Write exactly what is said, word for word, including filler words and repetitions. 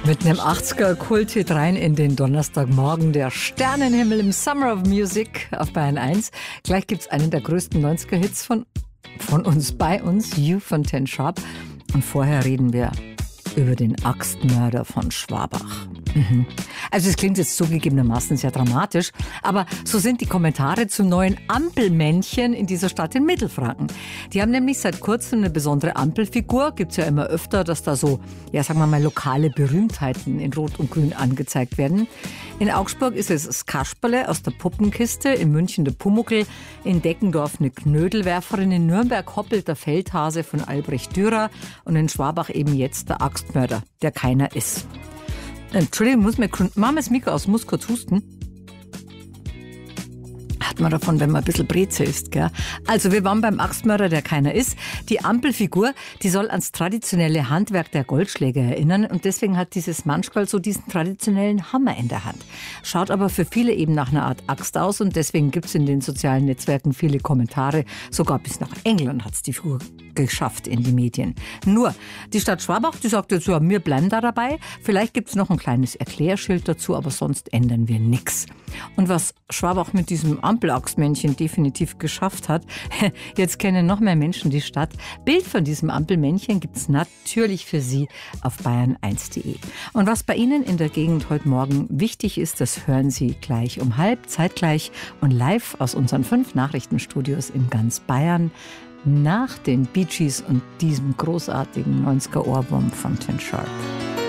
Mit einem achtziger-Kulthit rein in den Donnerstagmorgen. Der Sternenhimmel im Summer of Music auf Bayern eins. Gleich gibt's einen der größten neunziger-Hits von, von uns, bei uns, You von Ten Sharp. Und vorher reden wir über den Axtmörder von Schwabach. Mhm. Also es klingt jetzt zugegebenermaßen sehr dramatisch, aber so sind die Kommentare zum neuen Ampelmännchen in dieser Stadt in Mittelfranken. Die haben nämlich seit kurzem eine besondere Ampelfigur. Gibt's ja immer öfter, dass da so, ja sagen wir mal, lokale Berühmtheiten in Rot und Grün angezeigt werden. In Augsburg ist es das Kasperle aus der Puppenkiste, in München der Pumuckl, in Deckendorf eine Knödelwerferin, in Nürnberg hoppelt der Feldhase von Albrecht Dürer und in Schwabach eben jetzt der Axtmörder, der keiner ist. Entschuldigung, muss mir, machen wir das Mikro aus, muss kurz husten. Hat man davon, wenn man ein bisschen Breze isst, gell? Also wir waren beim Axtmörder, der keiner ist. Die Ampelfigur, die soll ans traditionelle Handwerk der Goldschläger erinnern und deswegen hat dieses Manschgal so diesen traditionellen Hammer in der Hand. Schaut aber für viele eben nach einer Art Axt aus und deswegen gibt's in den sozialen Netzwerken viele Kommentare. Sogar bis nach England hat's die Figur geschafft in die Medien. Nur, die Stadt Schwabach, die sagt jetzt, ja, wir bleiben da dabei. Vielleicht gibt's noch ein kleines Erklärschild dazu, aber sonst ändern wir nichts. Und was Schwabach mit diesem Ampelachsmännchen definitiv geschafft hat, jetzt kennen noch mehr Menschen die Stadt. Bild von diesem Ampelmännchen gibt's natürlich für Sie auf bayern eins punkt de. Und was bei Ihnen in der Gegend heute Morgen wichtig ist, das hören Sie gleich um halb, zeitgleich und live aus unseren fünf Nachrichtenstudios in ganz Bayern nach den Bee Gees und diesem großartigen neunziger-Ohrwurm von Ten Sharp.